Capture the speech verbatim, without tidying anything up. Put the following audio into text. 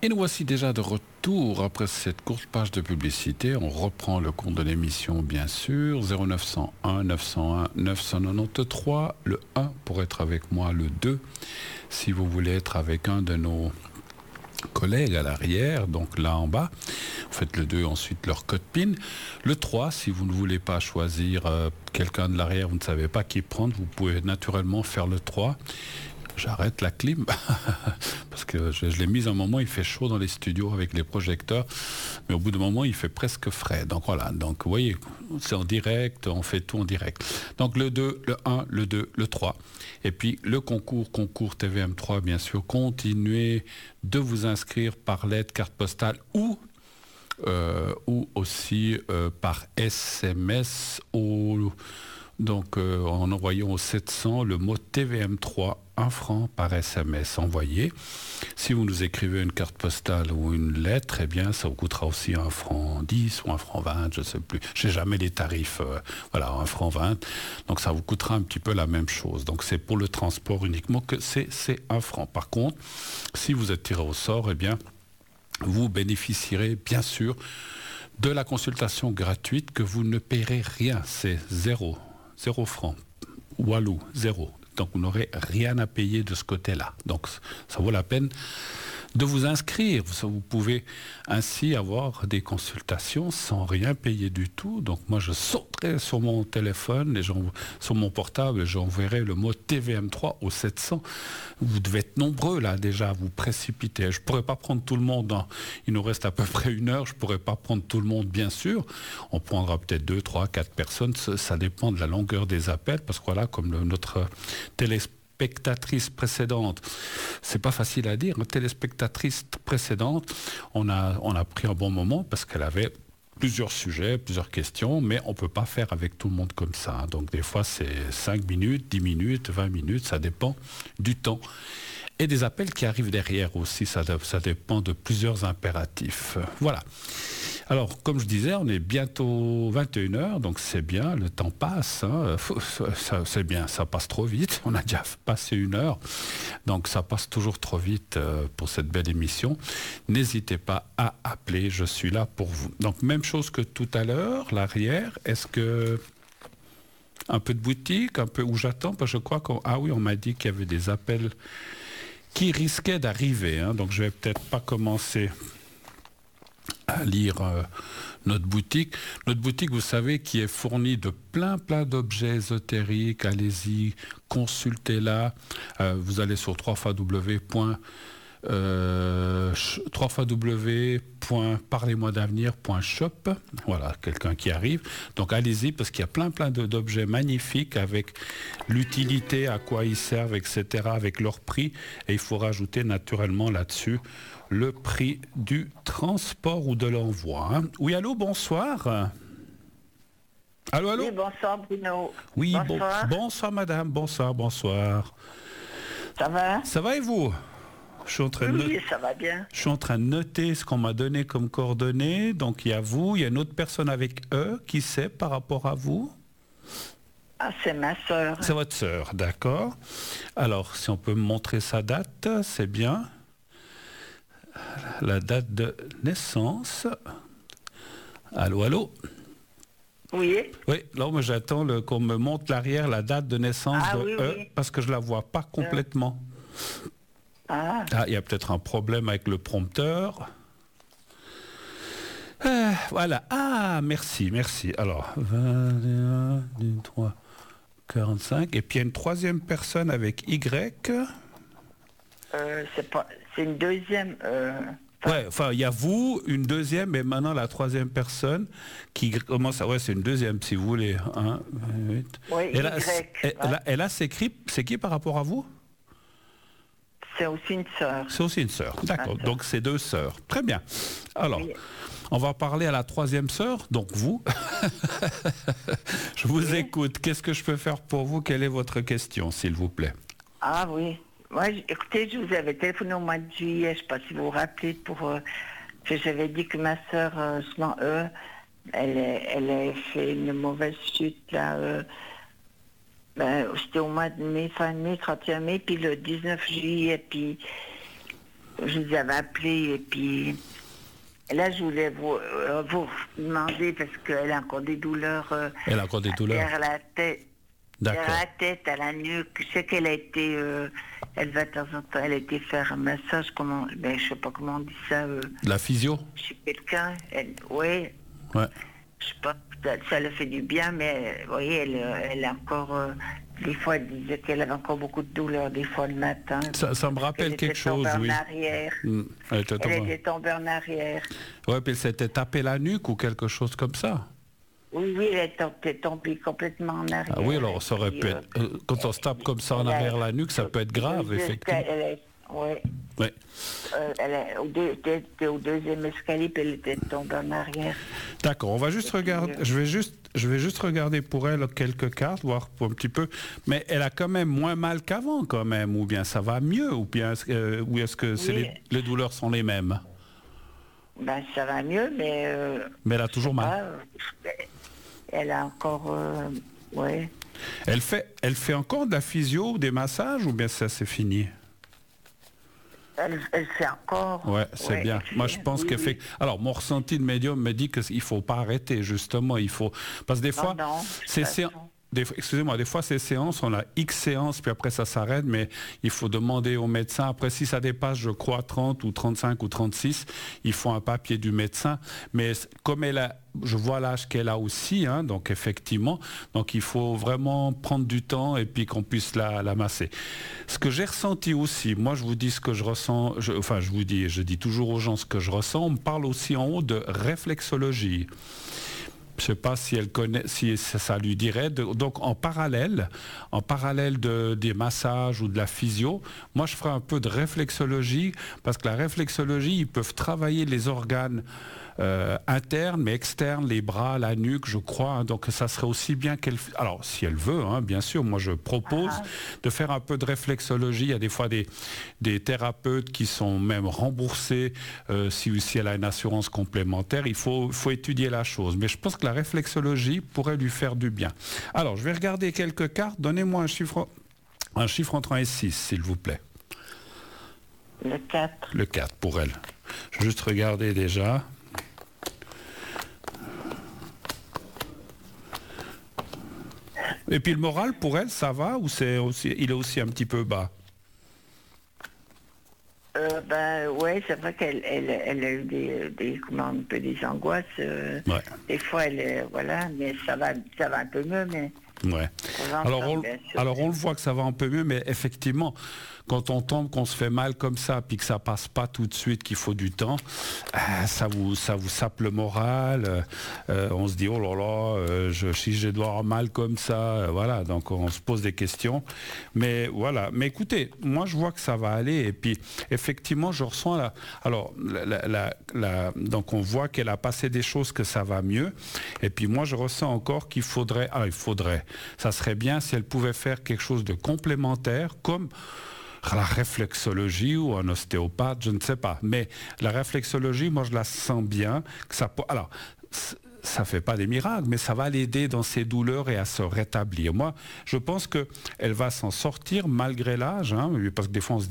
Et nous voici déjà de retour après cette courte page de publicité. On reprend le compte de l'émission, bien sûr. zéro neuf cent un neuf cent un neuf cent quatre-vingt-treize. Le un pour être avec moi. Le deux, si vous voulez être avec un de nos collègues à l'arrière, donc là en bas. Vous faites le deux, ensuite leur code PIN. Le trois, si vous ne voulez pas choisir euh, quelqu'un de l'arrière, vous ne savez pas qui prendre, vous pouvez naturellement faire le trois. J'arrête la clim parce que je, je l'ai mise un moment, il fait chaud dans les studios avec les projecteurs, mais au bout d'un moment il fait presque frais. Donc voilà, donc vous voyez, c'est en direct, on fait tout en direct. Donc le deux, le un, le deux, le trois. Et puis le concours, concours T V M trois, bien sûr, continuez de vous inscrire par lettre, carte postale ou euh, ou aussi euh, par S M S au Donc, euh, en envoyant au sept cents le mot T V M trois, un franc par S M S envoyé. Si vous nous écrivez une carte postale ou une lettre, eh bien, ça vous coûtera aussi un franc dix ou un franc vingt, je ne sais plus. Je n'ai jamais les tarifs. Euh, voilà, un franc vingt. Donc, ça vous coûtera un petit peu la même chose. Donc, c'est pour le transport uniquement que c'est, c'est un franc. Par contre, si vous êtes tiré au sort, eh bien, vous bénéficierez, bien sûr, de la consultation gratuite que vous ne paierez rien. C'est zéro. Zéro franc. Walou, zéro. Donc vous n'aurez rien à payer de ce côté-là. Donc ça vaut la peine de vous inscrire. Vous pouvez ainsi avoir des consultations sans rien payer du tout. Donc moi je sauterai sur mon téléphone, et sur mon portable, et j'enverrai le mot T V M trois au sept cents. Vous devez être nombreux là déjà à vous précipiter. Je ne pourrais pas prendre tout le monde. Hein. Il nous reste à peu près une heure. Je ne pourrais pas prendre tout le monde, bien sûr. On prendra peut-être deux, trois, quatre personnes. Ça dépend de la longueur des appels. Parce que voilà, comme le, notre téléspectateur, spectatrice précédente, c'est pas facile à dire, une téléspectatrice précédente, on a, on a pris un bon moment parce qu'elle avait plusieurs sujets, plusieurs questions, mais on peut pas faire avec tout le monde comme ça. Donc des fois c'est cinq minutes, dix minutes, vingt minutes, ça dépend du temps. Et des appels qui arrivent derrière aussi, ça, ça dépend de plusieurs impératifs. Voilà. Alors, comme je disais, on est bientôt vingt et une heures, donc c'est bien, le temps passe, hein, ça, c'est bien, ça passe trop vite, on a déjà passé une heure, donc ça passe toujours trop vite euh, pour cette belle émission. N'hésitez pas à appeler, je suis là pour vous. Donc, même chose que tout à l'heure, l'arrière, est-ce que... Un peu de boutique, un peu où j'attends, parce que je crois qu'on... Ah oui, on m'a dit qu'il y avait des appels qui risquaient d'arriver, hein, donc je vais peut-être pas commencer à lire euh, notre boutique. Notre boutique, vous savez, qui est fournie de plein, plein d'objets ésotériques. Allez-y, consultez-la. Euh, vous allez sur w w w point parlez moi d'avenir point shop. Voilà, quelqu'un qui arrive. Donc allez-y, parce qu'il y a plein, plein de, d'objets magnifiques avec l'utilité, à quoi ils servent, et cetera, avec leur prix. Et il faut rajouter naturellement là-dessus le prix du transport ou de l'envoi. Hein. Oui, allô, bonsoir. Allô, allô. Oui, bonsoir Bruno. Oui, bonsoir. Bon, bonsoir madame, bonsoir, bonsoir. Ça va? Ça va et vous? Je suis en train de Oui, noter, ça va bien. Je suis en train de noter ce qu'on m'a donné comme coordonnées. Donc il y a vous, il y a une autre personne avec eux, qui sait par rapport à vous? Ah, c'est ma sœur. C'est votre sœur, d'accord. Alors, si on peut me montrer sa date, c'est bien. La date de naissance. Allô, allô? Oui. Oui, là, moi j'attends le, qu'on me montre l'arrière, la date de naissance ah, de oui, eux, oui. parce que je ne la vois pas complètement. Ah. Ah, il y a peut-être un problème avec le prompteur. Euh, voilà. Ah, merci, merci. Alors, vingt et un, vingt-trois, quarante-cinq. Et puis il y a une troisième personne avec Y. Euh, c'est pas, c'est une deuxième. Euh, Ouais, enfin, il y a vous, une deuxième, et maintenant la troisième personne qui commence à... Ouais, c'est une deuxième, si vous voulez. Un, huit. Oui, et là, Y. Et là, et là c'est qui, c'est qui par rapport à vous? C'est aussi une sœur. C'est aussi une sœur. D'accord. Donc c'est deux sœurs. Très bien. Alors, oui. On va parler à la troisième sœur, donc vous. Je vous oui. écoute. Qu'est-ce que je peux faire pour vous? Quelle est votre question, s'il vous plaît? Ah oui. Moi, écoutez, je vous avais téléphoné au mois de juillet, je ne sais pas si vous vous rappelez, pour euh, que j'avais dit que ma sœur, euh, selon eux, elle, elle a fait une mauvaise chute, là. Euh, ben, c'était au mois de mai, fin de mai, trente et un mai, puis le dix-neuf juillet, puis je vous avais appelé et puis là, je voulais vous, euh, vous demander parce qu'elle a encore des douleurs. Euh, Elle a encore des douleurs. Derrière la tête. Derrière la tête, à la nuque. Je sais qu'elle a été, euh, elle va de temps en temps, elle a été faire un massage, comment, ben, je sais pas comment on dit ça. Euh, la physio. Chez quelqu'un, elle, oui. Ouais. Je sais pas, ça, ça le fait du bien, mais vous voyez, elle, elle a encore, euh, des fois, elle disait qu'elle avait encore beaucoup de douleurs, des fois le matin. Ça, ça me rappelle quelque chose, oui. Elle était tombée en arrière. Mmh. Elle était tombée, elle était tombée en arrière. Ouais, puis elle s'était tapé la nuque ou quelque chose comme ça. Oui, oui, elle était tombée complètement en arrière. Ah oui, alors ça aurait pu être... Euh, quand on se tape comme ça en arrière la nuque, ça peut être grave, effectivement. Oui. Ouais. Euh, elle est au, deux, était au deuxième escalier, puis elle était tombée en arrière. D'accord, on va juste regarder. Je vais juste, je vais juste regarder pour elle quelques cartes, voir pour un petit peu. Mais elle a quand même moins mal qu'avant, quand même, ou bien ça va mieux, ou bien euh, ou est-ce que c'est oui. les, les douleurs sont les mêmes? Ben ça va mieux, mais. Euh, mais elle a toujours mal. Pas, elle a encore, euh, ouais. Elle fait, elle fait encore de la physio ou des massages, ou bien ça c'est fini? Elle, elle fait encore. Ouais, c'est ouais, bien. Moi, je pense oui, qu'elle oui. fait. Alors, mon ressenti de médium me dit qu'il faut pas arrêter, justement. Il faut parce que des fois, c'est excusez-moi, des fois ces séances, on a X séances, puis après ça s'arrête, mais il faut demander au médecin. Après, si ça dépasse, je crois, trente ou trente-cinq ou trente-six, il faut un papier du médecin. Mais comme elle a, je vois l'âge qu'elle a aussi, hein, donc effectivement, donc il faut vraiment prendre du temps et puis qu'on puisse la, la masser. Ce que j'ai ressenti aussi, moi je vous dis ce que je ressens, je, enfin je vous dis, je dis toujours aux gens ce que je ressens, on me parle aussi en haut de réflexologie. Je ne sais pas si elle connaît, si ça lui dirait. De, donc en parallèle, en parallèle de, des massages ou de la physio, moi je ferai un peu de réflexologie parce que la réflexologie, ils peuvent travailler les organes euh, internes mais externes, les bras, la nuque, je crois. Hein, donc ça serait aussi bien qu'elle. Alors si elle veut, hein, bien sûr, moi je propose ah. de faire un peu de réflexologie. Il y a des fois des, des thérapeutes qui sont même remboursés euh, si, si elle a une assurance complémentaire. Il faut, faut étudier la chose. Mais je pense que la réflexologie pourrait lui faire du bien. Alors, je vais regarder quelques cartes. Donnez-moi un chiffre, un chiffre entre un et six, s'il vous plaît. Le quatre. Le quatre, pour elle. Je vais juste regarder déjà. Et puis le moral, pour elle, ça va ou c'est aussi, il est aussi un petit peu bas? Euh, ben ouais, c'est vrai qu'elle elle, elle a eu des, des, comment, un peu des angoisses. Euh, ouais. Des fois, elle est, voilà, mais ça va, ça va un peu mieux, mais. Ouais. Alors on, alors on le voit que ça va un peu mieux, mais effectivement, quand on tombe, qu'on se fait mal comme ça, puis que ça passe pas tout de suite, qu'il faut du temps, euh, ça vous, ça vous sape le moral. Euh, on se dit oh là là, euh, je, si je dois avoir mal comme ça, euh, voilà. Donc on se pose des questions. Mais voilà. Mais écoutez, moi je vois que ça va aller. Et puis effectivement, je ressens la. Alors la, la, la, la, donc on voit qu'elle a passé des choses que ça va mieux. Et puis moi je ressens encore qu'il faudrait. Ah, il faudrait. Ça serait bien si elle pouvait faire quelque chose de complémentaire, comme la réflexologie ou un ostéopathe, je ne sais pas. Mais la réflexologie, moi, je la sens bien. Que ça, alors, ça ne fait pas des miracles, mais ça va l'aider dans ses douleurs et à se rétablir. Moi, je pense qu'elle va s'en sortir malgré l'âge, hein, parce que des fois, on se